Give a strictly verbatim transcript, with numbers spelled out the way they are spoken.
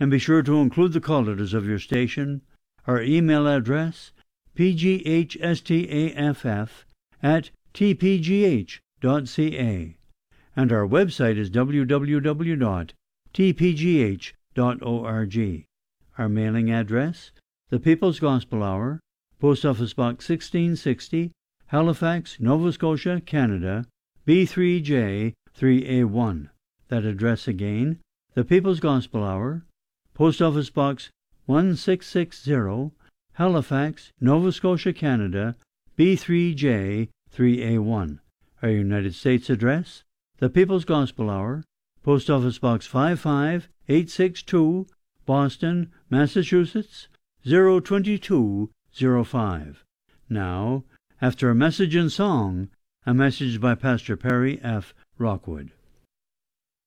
and be sure to include the call letters of your station. Our email address, p g h staff at t p g h dot c a, and our website is w w w dot t p g h dot org. Our mailing address, The People's Gospel Hour, Post Office Box sixteen sixty, Halifax, Nova Scotia, Canada, B three J three A one. That address again, The People's Gospel Hour, Post Office Box one six six zero, Halifax, Nova Scotia, Canada, B three J three A one. Our United States address, The People's Gospel Hour, Post Office Box five five eight six two, Boston, Massachusetts, zero two two zero five. Now, after a message in song, a message by Pastor Perry F. Rockwood.